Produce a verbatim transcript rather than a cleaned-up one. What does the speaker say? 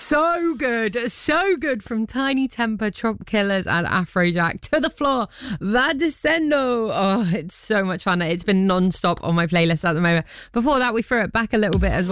So good, so good from Tiny Temper, Trop Killers and Afrojack. To the Floor, Va Descendo. Oh, it's so much fun. It's been non-stop on my playlist at the moment. Before that, we threw it back a little bit as well.